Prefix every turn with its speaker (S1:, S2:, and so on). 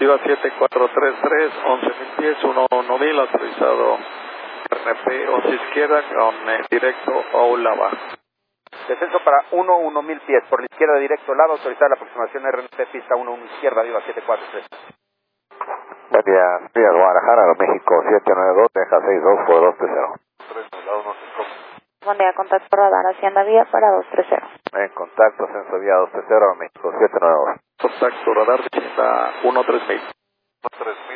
S1: Viva 7433, 11.000 pies, 11000, autorizado RNP 11 izquierda con directo Oulava.
S2: Descenso para 11.000 pies, por la izquierda directo lado, autorizada la aproximación RNP pista 11 izquierda, Viva 743.
S3: Buen día, Vías Guadalajara, México 792, deja 62 por 230.
S4: Buen día, contacto radar Hacienda Vía para 230.
S3: En contacto, ascenso vía 230, México 792.
S1: Contacto radar de Hacienda 13000.
S3: 13000.